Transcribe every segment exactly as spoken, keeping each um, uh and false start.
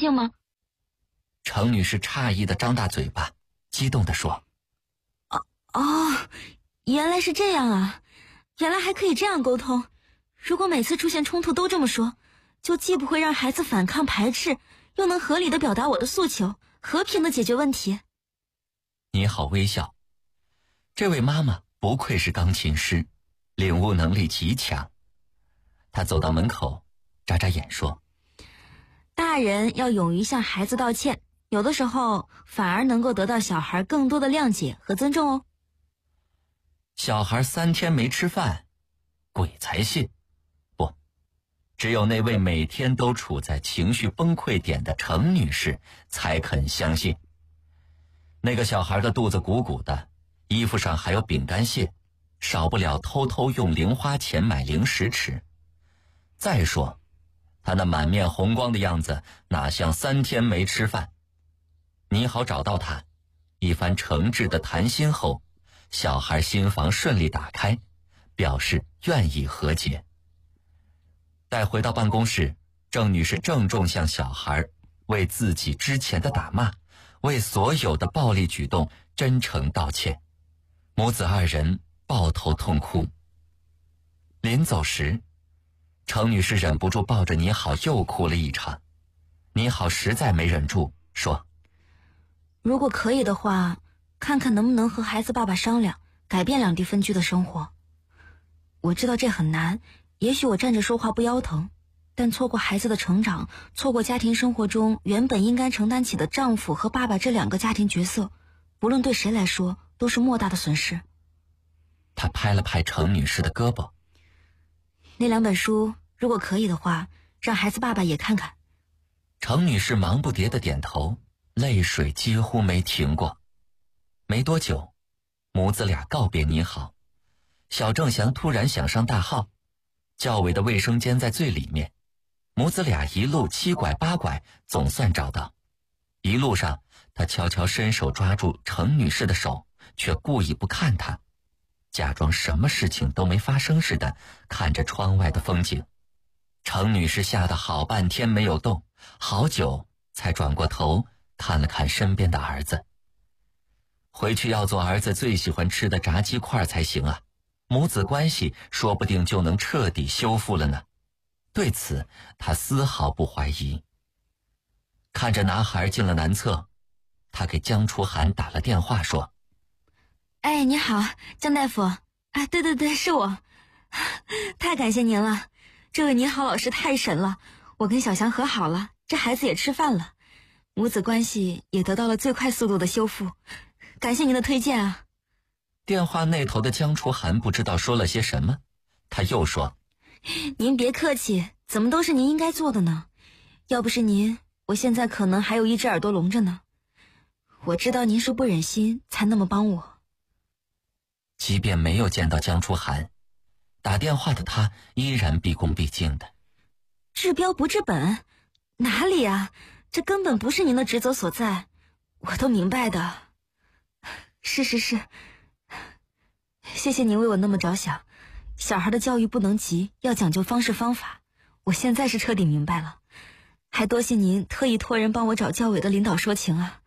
庆吗？ 程女士诧异地张大嘴巴，激动地说： 哦哦，原来是这样啊，原来还可以这样沟通。如果每次出现冲突都这么说，就既不会让孩子反抗排斥，又能合理地表达我的诉求，和平地解决问题。 你好微笑，这位妈妈不愧是钢琴师，领悟能力极强。她走到门口，眨眨眼说： 大人要勇于向孩子道歉，有的时候反而能够得到小孩更多的谅解和尊重哦。 小孩三天没吃饭，鬼才信。不，只有那位每天都处在情绪崩溃点的程女士才肯相信。那个小孩的肚子鼓鼓的，衣服上还有饼干屑，少不了偷偷用零花钱买零食吃。再说他那满面红光的样子，哪像三天没吃饭。你好找到他，一番诚挚的谈心后，小孩心房顺利打开，表示愿意和解。带回到办公室，郑女士郑重向小孩为自己之前的打骂，为所有的暴力举动真诚道歉。母子二人抱头痛哭。临走时，程女士忍不住抱着你好又哭了一场。你好实在没忍住，说： 如果可以的话，看看能不能和孩子爸爸商量，改变两地分居的生活。我知道这很难，也许我站着说话不腰疼，但错过孩子的成长，错过家庭生活中原本应该承担起的丈夫和爸爸这两个家庭角色，不论对谁来说都是莫大的损失。 他拍了拍程女士的胳膊。 那两本书如果可以的话，让孩子爸爸也看看。 程女士忙不迭地点头，泪水几乎没停过。没多久，母子俩告别你好。小郑祥突然想上大号，教委的卫生间在最里面。母子俩一路七拐八拐，总算找到。一路上，他悄悄伸手抓住程女士的手，却故意不看她，假装什么事情都没发生似的看着窗外的风景。程女士吓得好半天没有动，好久才转过头看了看身边的儿子。回去要做儿子最喜欢吃的炸鸡块才行啊，母子关系说不定就能彻底修复了呢。对此他丝毫不怀疑。看着男孩进了男厕，他给江楚涵打了电话说： 哎，你好，江大夫。啊，对对对，是我。太感谢您了，这位你好老师太神了，我跟小翔和好了，这孩子也吃饭了，母子关系也得到了最快速度的修复，感谢您的推荐啊。 电话那头的江楚涵不知道说了些什么，他又说： 您别客气，怎么都是您应该做的呢？要不是您，我现在可能还有一只耳朵聋着呢。我知道您是不忍心才那么帮我。 即便没有见到江楚涵，打电话的他依然毕恭毕敬的。 治标不治本？哪里啊，这根本不是您的职责所在，我都明白的。是是是，谢谢您为我那么着想。小孩的教育不能急，要讲究方式方法，我现在是彻底明白了，还多谢您特意托人帮我找教委的领导说情啊。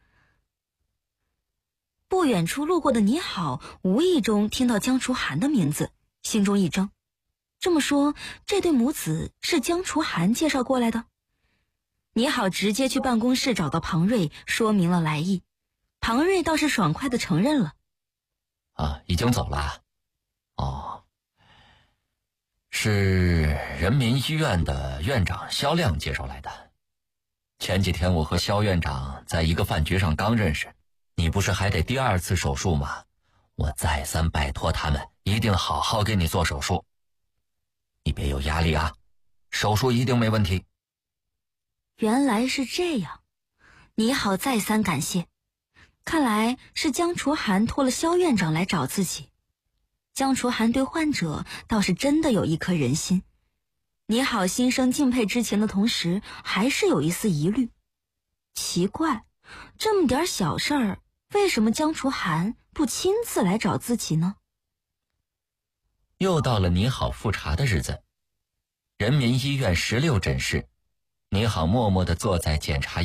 不远处路过的你好无意中听到江楚涵的名字，心中一怔，这么说这对母子是江楚涵介绍过来的？你好直接去办公室找到庞瑞，说明了来意。庞瑞倒是爽快地承认了。 啊，已经走了。哦，是人民医院的院长肖亮介绍来的。前几天我和肖院长在一个饭局上刚认识，你不是还得第二次手术吗？我再三拜托他们一定好好给你做手术。你别有压力啊，手术一定没问题。 原来是这样，你好再三感谢。看来是江楚涵托了肖院长来找自己。江楚涵对患者倒是真的有一颗人心。你好心生敬佩之情的同时，还是有一丝疑虑。奇怪，这么点小事儿，为什么江楚涵不亲自来找自己呢？ 又到了你好复查的日子，人民医院十六诊室，你好默默地坐在检查